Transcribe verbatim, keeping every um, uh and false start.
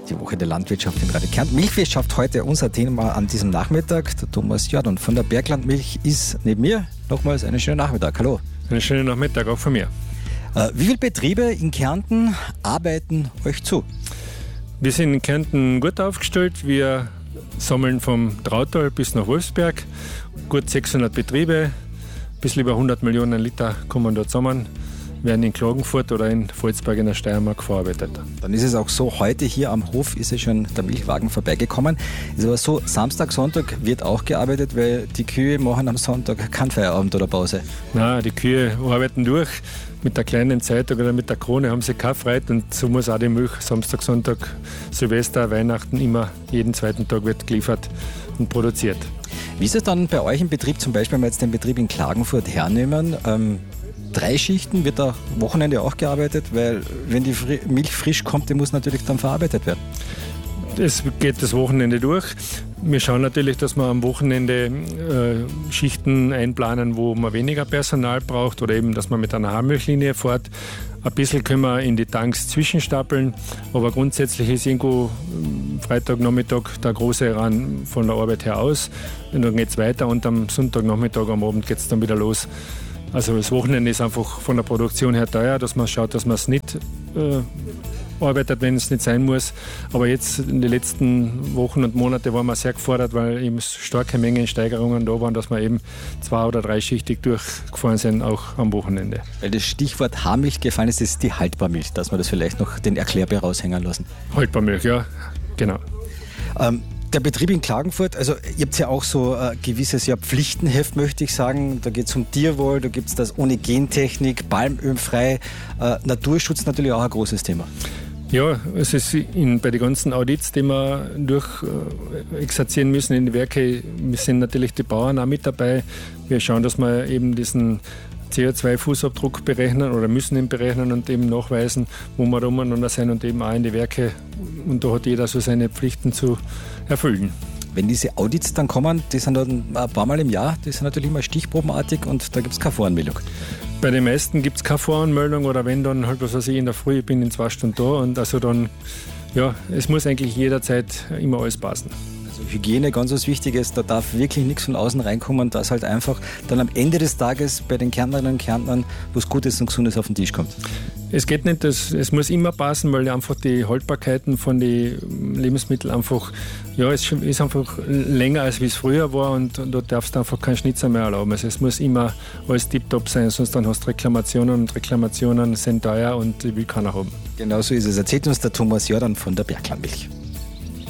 Die Woche der Landwirtschaft in Radio Kärnten. Milchwirtschaft heute unser Thema an diesem Nachmittag. Der Thomas Jordan von der Berglandmilch ist neben mir. Nochmals einen schönen Nachmittag. Hallo. Einen schönen Nachmittag auch von mir. Äh, wie viele Betriebe in Kärnten arbeiten euch zu? Wir sind in Kärnten gut aufgestellt. Wir sammeln vom Trautal bis nach Wolfsberg. Gut sechshundert Betriebe. Ein bisschen über hundert Millionen Liter kommen da zusammen. Werden in Klagenfurt oder in Volzberg in der Steiermark verarbeitet. Dann ist es auch so, heute hier am Hof ist ja schon der Milchwagen vorbeigekommen. Ist aber so, Samstag, Sonntag wird auch gearbeitet, weil die Kühe machen am Sonntag keinen Feierabend oder Pause. Nein, die Kühe arbeiten durch. Mit der kleinen Zeitung oder mit der Krone haben sie keine Freude und so muss auch die Milch Samstag, Sonntag, Silvester, Weihnachten immer jeden zweiten Tag wird geliefert und produziert. Wie ist es dann bei euch im Betrieb, zum Beispiel, wenn wir jetzt den Betrieb in Klagenfurt hernehmen, ähm, drei Schichten, wird da Wochenende auch gearbeitet, weil wenn die Fri- Milch frisch kommt, die muss natürlich dann verarbeitet werden. Es geht das Wochenende durch. Wir schauen natürlich, dass wir am Wochenende äh, Schichten einplanen, wo man weniger Personal braucht oder eben, dass man mit einer Haarmilchlinie fährt. Ein bisschen können wir in die Tanks zwischenstapeln, aber grundsätzlich ist irgendwo Freitagnachmittag der große Run von der Arbeit her aus. Und dann geht es weiter und am Sonntagnachmittag, am Abend geht es dann wieder los. Also das Wochenende ist einfach von der Produktion her teuer, dass man schaut, dass man es nicht äh, arbeitet, wenn es nicht sein muss. Aber jetzt in den letzten Wochen und Monaten waren wir sehr gefordert, weil eben starke Mengensteigerungen da waren, dass wir eben zwei- oder dreischichtig durchgefahren sind, auch am Wochenende. Weil das Stichwort Haarmilch gefallen ist, ist die Haltbarmilch, dass wir das vielleicht noch den Erklärbär raushängen lassen. Haltbarmilch, ja, genau. Ähm, Der Betrieb in Klagenfurt, also ihr habt ja auch so ein gewisses ja, Pflichtenheft, möchte ich sagen. Da geht es um Tierwohl, da gibt es das ohne Gentechnik, palmölfrei, äh, Naturschutz natürlich auch ein großes Thema. Ja, es ist in, bei den ganzen Audits, die wir durch äh, exerzieren müssen in die Werke, sind natürlich die Bauern auch mit dabei. Wir schauen, dass wir eben diesen C O zwei Fußabdruck berechnen oder müssen ihn berechnen und eben nachweisen, wo wir da umeinander sind und eben auch in die Werke. Und da hat jeder so seine Pflichten zu erfüllen. Wenn diese Audits dann kommen, die sind dann ein paar Mal im Jahr, die sind natürlich immer stichprobenartig und da gibt es keine Voranmeldung. Bei den meisten gibt es keine Voranmeldung oder wenn dann halt, was weiß ich, in der Früh, ich bin in zwei Stunden da und also dann, ja, es muss eigentlich jederzeit immer alles passen. Also Hygiene, ganz was Wichtiges, da darf wirklich nichts von außen reinkommen, dass halt einfach dann am Ende des Tages bei den Kärntnerinnen und Kärntnern was Gutes und Gesundes auf den Tisch kommt. Es geht nicht, das, es muss immer passen, weil einfach die Haltbarkeiten von den Lebensmitteln einfach, ja, es ist einfach länger als wie es früher war und, und da darfst du einfach keinen Schnitzer mehr erlauben. Also es muss immer alles tiptop sein, sonst dann hast du Reklamationen und Reklamationen sind teuer und die will keiner haben. Genau so ist es. Erzählt uns der Thomas Jordan von der Berglandmilch.